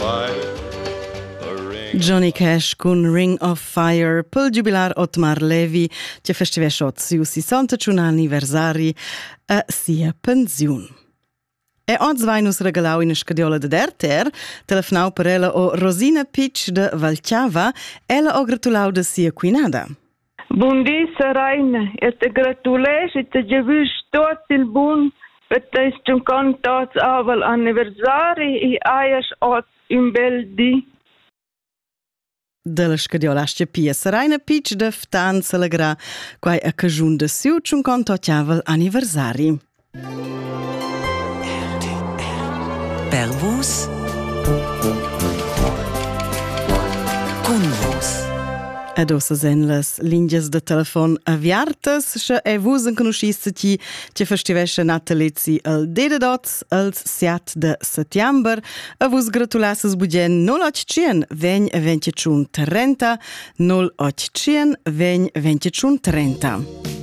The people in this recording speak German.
fire. Johnny Cash con Ring of Fire pel jubilar Otmar Levi che festivesce siu 60 anniversari a sia pensiun. E oggi vai nus regalau in scadiola de derter, telefonau per ella o Rosina Pitsch de Valchava, ella o gratulau de sia quinada. Buondì Saraina, e te gratulez e te gewüsch tot il bun per te stuncantats aval anniversari e aias ot in bel di. Della scadiolastia Pia Saraina Pitsch de ftan celegra quai a cajun de siu 58 anniversari. Per vos, con vos. Ed ossa sen las linjas de telefon aviartas, sche e vus en conoscisse ti che festivesce natalizzi al dededots als 7 de settember, a vus gratulasses bugen 0800 20 25 30, 0800 20 25 30.